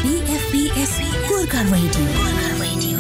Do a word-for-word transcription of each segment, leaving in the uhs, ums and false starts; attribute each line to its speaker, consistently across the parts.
Speaker 1: बीएफबीएस Gorkha radio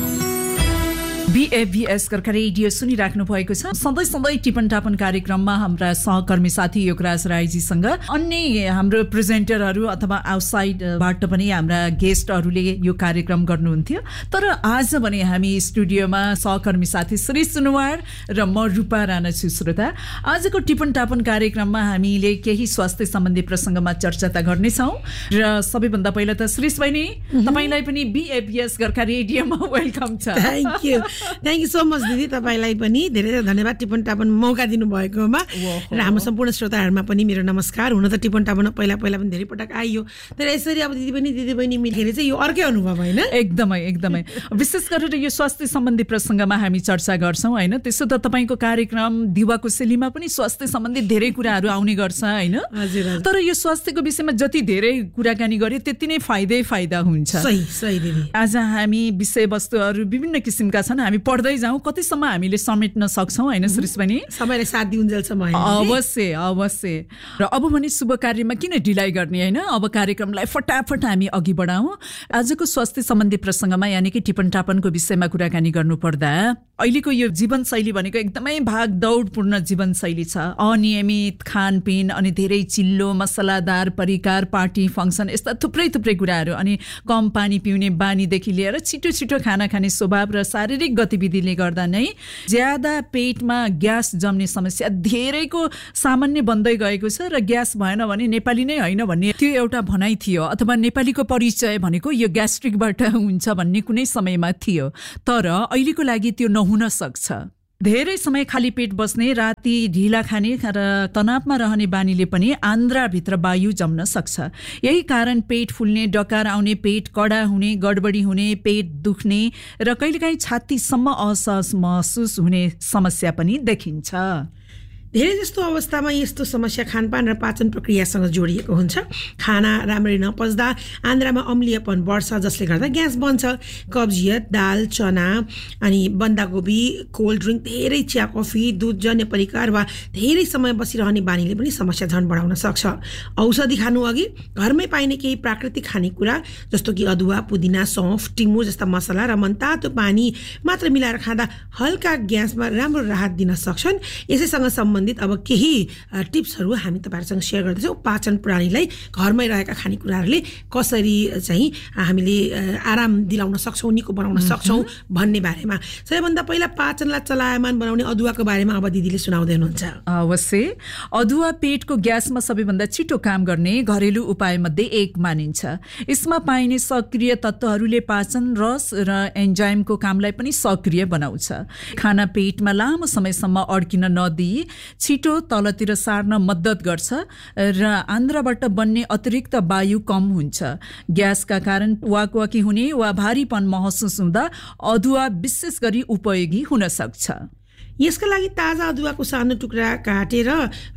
Speaker 2: बीएफबीएस Gorkha radio सुनिराख्नु भएको छ। सधैँ सधैँ टिपन टापन कार्यक्रममा हाम्रा सहकर्मी साथी योगराज राईजीसँग अन्य हाम्रो प्रेजेन्टरहरू अथवा आउटसाइडबाट पनि हाम्रा गेस्टहरूले यो कार्यक्रम गर्नुहुन्थ्यो। तर आज भने हामी स्टुडियोमा सहकर्मी साथी श्री सुनवार र म रूपा राणा छु। श्रोता, आजको टिपन टापन कार्यक्रममा हामीले केही स्वास्थ्य सम्बन्धी प्रसङ्गमा चर्चा त गर्नेछौँ र सबैभन्दा पहिला त श्रीष बहिनी तपाईँलाई पनि बीएफबीएस गोर्खा रेडियोमा वेलकम छ।
Speaker 3: Thank you thank you so much दिदी, तपाईँलाई पनि धेरै धेरै धन्यवाद टिपन टापन मौका दिनुभएकोमा र हाम्रो सम्पूर्ण श्रोताहरूमा पनि मेरो नमस्कार। हुन त टिपन टापन पहिला पहिला पनि धेरै पटक आइयो, तर यसरी अब दिदी पनि दिदी बहिनी मिलेर चाहिँ यो अर्कै अनुभव होइन।
Speaker 2: एकदमै एकदमै विशेष गरेर यो स्वास्थ्य सम्बन्धी प्रसङ्गमा हामी चर्चा गर्छौँ होइन। त्यसो त तपाईँको कार्यक्रम दिवाको शैलीमा पनि स्वास्थ्य सम्बन्धी धेरै कुराहरू आउने गर्छ होइन। तर यो स्वास्थ्यको विषयमा जति धेरै कुराकानी गरे त्यति नै फाइदै फाइदा हुन्छ।
Speaker 3: सही सही दिदी।
Speaker 2: आज हामी विषयवस्तुहरू विभिन्न किसिमका छन्, हामी पढ्दै जाउँ कतिसम्म हामीले समेट्न सक्छौँ होइन श्रीष पनि?
Speaker 3: समयले साथ दिउन्जेलसम्म
Speaker 2: अवश्य अवश्य। र अब भने शुभ कार्यमा किन ढिलाइ गर्ने होइन, अब कार्यक्रमलाई फटाफट हामी अघि बढाउँ। आजको स्वास्थ्य सम्बन्धी प्रसङ्गमा यानि कि टिपन टापनको विषयमा कुराकानी गर्नुपर्दा अहिलेको यो जीवनशैली भनेको एकदमै भाग दौडपूर्ण जीवनशैली छ। अनियमित खानपिन अनि धेरै चिल्लो मसलादार परिकार, पार्टी फङ्सन, यस्ता थुप्रै थुप्रै कुराहरू, अनि कम पानी पिउने बानीदेखि लिएर छिटो छिटो खाना खाने स्वभाव र शारीरिक गतिविधिले गर्दा नै ज्यादा पेटमा ग्यास जम्ने समस्या धेरैको सामान्य बन्दै गएको छ। र ग्यास भएन भने नेपाली नै होइन भन्ने त्यो एउटा भनाइ थियो, अथवा नेपालीको परिचय भनेको यो ग्यास्ट्रिकबाट हुन्छ भन्ने कुनै समयमा थियो। तर अहिलेको लागि त्यो नहुन सक्छ। धेरै समय खाली पेट बस्ने, राति ढिला खाने र तनावमा रहने बानीले पनि आन्द्राभित्र वायु जम्न सक्छ। यही कारण पेट फुल्ने, डकार आउने, पेट कडा हुने, गडबडी हुने, पेट दुख्ने र कहिलेकाहीँ छातीसम्म असहज महसुस हुने समस्या पनि देखिन्छ।
Speaker 3: धेरै जस्तो अवस्थामा यस्तो समस्या खानपान र पाचन प्रक्रियासँग जोडिएको हुन्छ। खाना राम्ररी नपच्दा आन्द्रामा अम्लीयपन बढ्छ, जसले गर्दा ग्यास बन्छ। कब्जियत, दाल, चना अनि बन्दागोपी, कोल्ड ड्रिङ्क, धेरै चिया, कफी, दुधजन्य परिकार वा धेरै समय बसिरहने बानीले पनि समस्या झन् बढाउन सक्छ। औषधि खानु अघि घरमै पाइने केही प्राकृतिक खानेकुरा जस्तो कि अदुवा, पुदिना, सौँफ, टिमुर जस्ता मसला र मनतातो पानी मात्र मिलाएर खाँदा हल्का ग्यासमा राम्रो राहत दिन सक्छन्। यसैसँग सम्बन्धित अब केही टिप्सहरू हामी तपाईँहरूसँग सेयर गर्दैछौँ। पाचन प्रणालीलाई घरमै रहेका खानेकुराहरूले कसरी चाहिँ हामीले आराम दिलाउन सक्छौँ, निको बनाउन सक्छौँ भन्ने बारेमा। सबैभन्दा पहिला पाचनलाई चलायमान बनाउने अदुवाको बारेमा अब दिदीले सुनाउँदै हुनुहुन्छ।
Speaker 2: अवश्य। अदुवा पेटको ग्यासमा सबैभन्दा छिटो काम गर्ने घरेलु उपायमध्ये एक मानिन्छ। यसमा पाइने सक्रिय तत्त्वहरूले पाचन, रस र एन्जाइमको कामलाई पनि सक्रिय बनाउँछ। खाना पेटमा लामो समयसम्म अड्किन नदिई छिटो तलतिर सार्न मद्दत गर्छ र आन्द्राबाट बन्ने अतिरिक्त वायु कम हुन्छ। ग्यासका कारण वाकवाकी हुने वा भारीपन महसुस हुँदा अदुवा विशेष गरी उपयोगी हुन सक्छ।
Speaker 3: यसका लागि ताजा अदुवाको सानो टुक्रा काटेर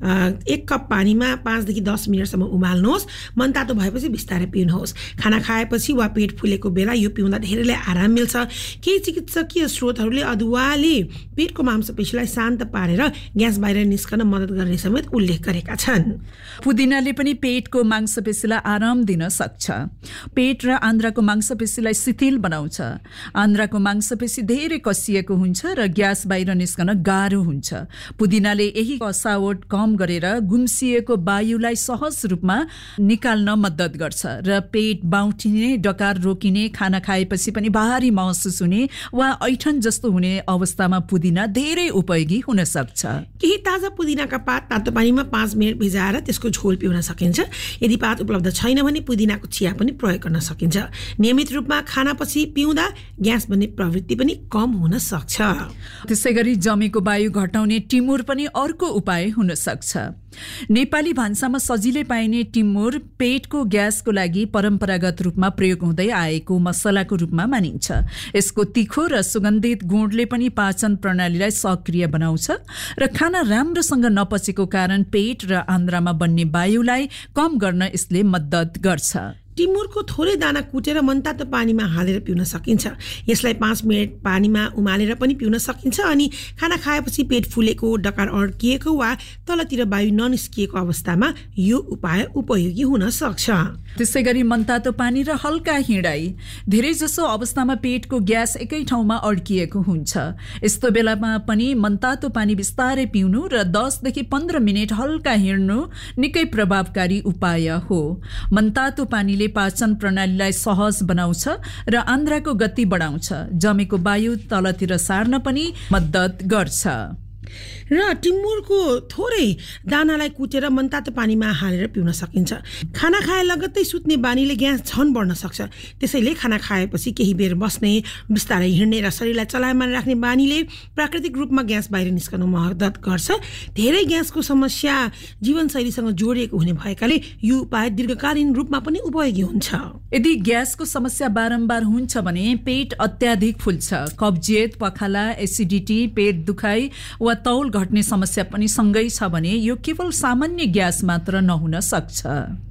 Speaker 3: एक कप पानीमा पाँचदेखि दस मिनटसम्म उमाल्नुहोस्। मनतातो भएपछि बिस्तारै पिउनुहोस्। खाना खाएपछि वा पेट फुलेको बेला यो पिउँदा धेरैलाई आराम मिल्छ। केही चिकित्सकीय स्रोतहरूले अदुवाले पेटको मांसपेशीलाई शान्त पारेर ग्यास बाहिर निस्कन मद्दत गर्ने समेत उल्लेख गरेका छन्।
Speaker 2: पुदिनाले पनि पेटको मांसपेशीलाई आराम दिन सक्छ। पेट र आन्द्राको मांसपेशीलाई शिथिल बनाउँछ। आन्द्राको मांसपेशी धेरै कसिएको हुन्छ र ग्यास बाहिर निस्कन गाह्रो हुन्छ। पुदिनाले यही कसावट कम गरेर गुम्सिएको वायुलाई सहज रूपमा निकाल्न मद्दत गर्छ र पेट बाउटिने, डकार रोकिने, खाना खाएपछि पनि भारी महसुस हुने वा ऐठन जस्तो हुने अवस्थामा पुदिना धेरै उपयोगी हुन सक्छ।
Speaker 3: केही ताजा पुदिनाका पात तातो पानीमा पाँच मिनट भिजाएर त्यसको झोल पिउन सकिन्छ। यदि पात उपलब्ध छैन भने पुदिनाको चिया पनि प्रयोग गर्न सकिन्छ। नियमित रूपमा खानापछि पिउँदा ग्यास बन्ने प्रवृत्ति पनि कम हुन सक्छ।
Speaker 2: त्यसै गरी जमेको वायु घटाउने टिमुर पनि अर्को उपाय हुन सक्छ। नेपाली भान्सामा सजिलै पाइने टिमुर पेटको ग्यासको लागि परम्परागत रूपमा प्रयोग हुँदै आएको मसलाको रूपमा मानिन्छ। यसको तीखो र सुगन्धित गुणले पनि पाचन प्रणालीलाई सक्रिय बनाउँछ र खाना राम्रोसँग नपचेको कारण पेट र आन्द्रामा बन्ने वायुलाई कम गर्न यसले मद्दत गर्छ।
Speaker 3: टिमुरको थोरै दाना कुटेर मनतातो पानीमा हालेर पिउन सकिन्छ। यसलाई पाँच मिनट पानीमा उमालेर पनि पिउन सकिन्छ अनि खाना खाएपछि पेट फुलेको, डकार अड्किएको वा तलतिर वायु ननिस्किएको अवस्थामा यो उपाय उपयोगी हुन सक्छ।
Speaker 2: त्यसै गरी मनतातो पानी र हल्का हिँडाइ। धेरैजसो अवस्थामा पेटको ग्यास एकै ठाउँमा अड्किएको हुन्छ। यस्तो बेलामा पनि मनतातो पानी बिस्तारै पिउनु र दसदेखि पन्ध्र मिनट हल्का हिँड्नु निकै प्रभावकारी उपाय हो। मनतातो पानीले पाचन प्रणालीलाई सहज बनाउँछ र आन्द्राको गति बढाउँछ। जमेको वायु तलतिर सार्न पनि मद्दत गर्छ।
Speaker 3: र टिमुरको थोरै दानालाई कुटेर मनतातो पानीमा हालेर पिउन सकिन्छ। खाना खाए लगत्तै सुत्ने बानीले ग्यास झन बढ्न सक्छ। त्यसैले खाना खाएपछि केही बेर बस्ने, बिस्तारै हिँड्ने र शरीरलाई चलायमान राख्ने बानीले प्राकृतिक रूपमा ग्यास बाहिर निस्कन मद्दत गर्छ। धेरै ग्यासको समस्या जीवनशैलीसँग जोडिएको हुने भएकाले यो उपाय दीर्घकालीन रूपमा पनि उपयोगी हुन्छ।
Speaker 2: यदि ग्यासको समस्या बारम्बार हुन्छ भने पेट अत्याधिक फुल्छ, कब्जियत, पखाला, एसिडिटी, पेट दुखाइ वा तौल घट्ने समस्या पनि सँगै छ भने यो केवल सामान्य ग्यास मात्र नहुन सक्छ।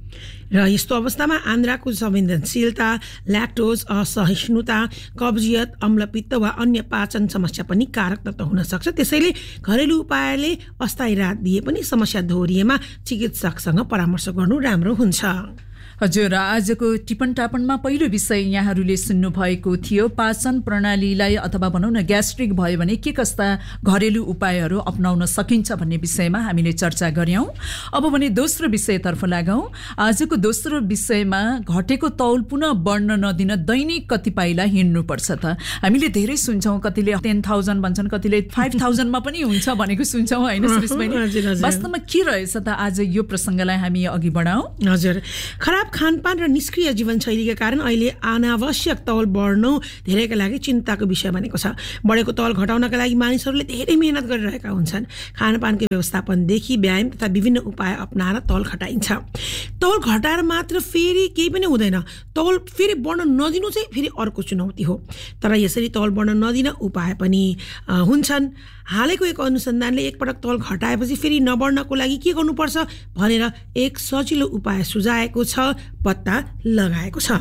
Speaker 3: र यस्तो अवस्थामा आन्द्राको संवेदनशीलता, ल्याक्टोज असहिष्णुता, कब्जियत, अम्लपित्त वा अन्य पाचन समस्या पनि कारक तत्व हुन सक्छ। त्यसैले घरेलु उपायले अस्थायी राहत दिए पनि समस्या दोहोरिएमा चिकित्सकसँग परामर्श गर्नु राम्रो हुन्छ।
Speaker 2: हजुर, आजको टिपन टापनमा पहिलो विषय यहाँहरूले सुन्नुभएको थियो पाचन प्रणालीलाई अथवा भनौँ न ग्यास्ट्रिक भयो भने के कस्ता घरेलु उपायहरू अपनाउन सकिन्छ भन्ने विषयमा हामीले चर्चा गऱ्यौँ। अब भने दोस्रो विषयतर्फ लागौँ। आजको दोस्रो विषयमा घटेको तौल पुनः बढ्न नदिन दैनिक कति पाइला हिँड्नुपर्छ त? हामीले धेरै सुन्छौँ, कतिले टेन थाउजन्ड भन्छन्, कतिले फाइभ थाउजन्डमा पनि हुन्छ भनेको सुन्छौँ होइन सुरेश बहिनी? वास्तवमा के रहेछ त? आज यो प्रसङ्गलाई हामी अघि बढाउँ।
Speaker 3: हजुर, खराब खानपान र निष्क्रिय जीवनशैलीका कारण अहिले अनावश्यक तौल बढ्नु धेरैका लागि चिन्ताको विषय बनेको छ। बढेको तौल घटाउनका लागि मानिसहरूले धेरै मेहनत गरिरहेका हुन्छन्। खानपानको व्यवस्थापनदेखि व्यायाम तथा विभिन्न उपाय अपनाएर तौल घटाइन्छ। तौल घटाएर मात्र फेरि केही पनि हुँदैन, तौल फेरि बढ्न नदिनु चाहिँ फेरि अर्को चुनौती हो। तर यसरी तौल बढ्न नदिन उपाय पनि हुन्छन्। हालैको एक अनुसन्धानले एकपटक तौल घटाएपछि फेरि नबढ्नको लागि के गर्नुपर्छ भनेर एक सजिलो उपाय सुझाएको छ, पत्ता लगाएको छ,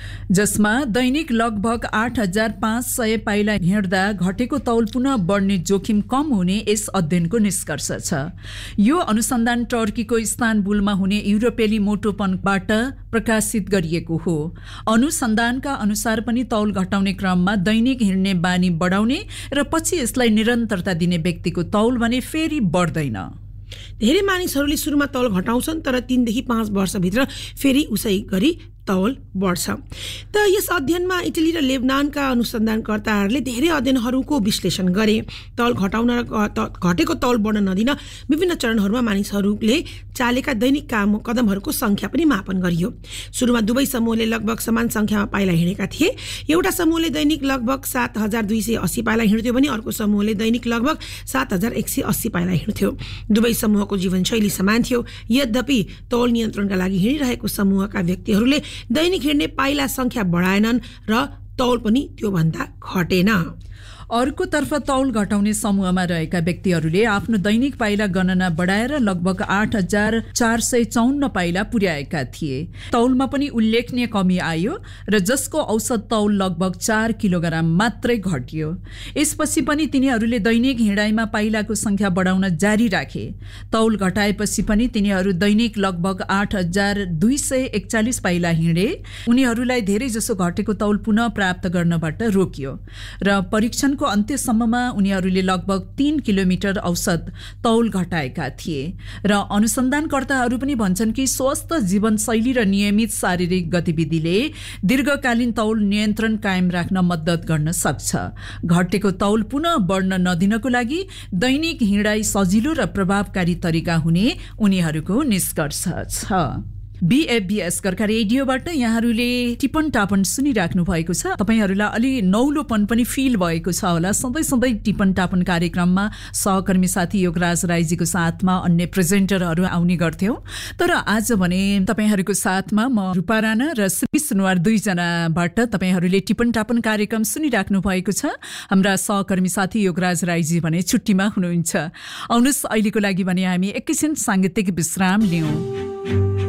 Speaker 2: जसमा दैनिक लगभग आठ हजार पाँच सय पाइला हिँड्दा घटेको तौल पुनः बढ्ने जोखिम कम हुने यस अध्ययनको निष्कर्ष छ। यो अनुसन्धान टर्कीको इस्तानबुलमा हुने युरोपेली मोटोपनबाट प्रकाशित गरिएको हो। अनुसन्धानका अनुसार पनि तौल घटाउने क्रममा दैनिक हिँड्ने बानी बढाउने र पछि यसलाई निरन्तरता दिने व्यक्तिको तौल भने फेरि बढ्दैन।
Speaker 3: धेरै मानिसहरूले सुरुमा तौल घटाउँछन् तर तीनदेखि पाँच वर्षभित्र फेरि उसै गरी तौल बढ्छ। त यस अध्ययनमा इटली र लेबनानका अनुसन्धानकर्ताहरूले धेरै अध्ययनहरूको विश्लेषण गरे। तौल घटाउन र घटेको तौल बढ्न नदिन विभिन्न चरणहरूमा मानिसहरूले चालेका दैनिक काम कदमहरूको सङ्ख्या पनि मापन गरियो। सुरुमा दुवै समूहले लगभग समान सङ्ख्यामा पाइला हिँडेका थिए। एउटा समूहले दैनिक लगभग सात हजार दुई सय अस्सी पाइला हिँड्थ्यो भने अर्को समूहले दैनिक लगभग सात हजार एक सय अस्सी पाइला हिँड्थ्यो। दुवै समूहको जीवनशैली समान थियो। यद्यपि तौल नियन्त्रणका लागि हिँडिरहेको समूहका व्यक्तिहरूले दैनिक हिँड्ने पाइला सङ्ख्या बढाएनन् र तौल पनि त्योभन्दा घटेन।
Speaker 2: अर्कोतर्फ तौल घटाउने समूहमा रहेका व्यक्तिहरूले आफ्नो दैनिक पाइला गणना बढाएर लगभग आठ हजार चार सय चौन्न पाइला पुर्याएका थिए। तौलमा पनि उल्लेखनीय कमी आयो र जसको औसत तौल लगभग चार किलोग्राम मात्रै घट्यो। यसपछि पनि तिनीहरूले दैनिक हिँडाइमा पाइलाको सङ्ख्या बढाउन जारी राखे। तौल घटाएपछि पनि तिनीहरू दैनिक लगभग आठ हजार दुई सय एकचालिस पाइला हिँडे। उनीहरूलाई धेरै जसो घटेको तौल पुनः प्राप्त गर्नबाट रोकियो र परीक्षण को अन्त्यसम्ममा उनीहरूले लगभग तीन किलोमिटर औसत तौल घटाएका थिए। र अनुसन्धानकर्ताहरू पनि भन्छन् कि स्वस्थ जीवनशैली र नियमित शारीरिक गतिविधिले दीर्घकालीन तौल नियन्त्रण कायम राख्न मद्दत गर्न सक्छ। घटेको तौल पुनः बढ्न नदिनको लागि दैनिक हिँडाइ सजिलो र प्रभावकारी तरिका हुने उनीहरूको निष्कर्ष छ। बीएफबीएस गोर्खा रेडियोबाट यहाँहरूले टिपन टापन सुनिराख्नु भएको छ। तपाईहरूलाई अलि नौलोपन पनि फिल भएको छ होला। सधैँ सधैँ टिपन टापन कार्यक्रममा सहकर्मी साथी योगराज राईजीको साथमा अन्य प्रेजेन्टरहरू आउने गर्थ्यौँ। तर आज भने तपाईँहरूको साथमा म रूपा राणा र श्री सुनवार दुईजनाबाट तपाईँहरूले टिपन टापन कार्यक्रम सुनिराख्नु भएको छ। हाम्रा सहकर्मी साथी योगराज राईजी भने छुट्टीमा हुनुहुन्छ। आउनुहोस् अहिलेको लागि भने हामी एकैछिन साङ्गीतिक विश्राम लियौँ।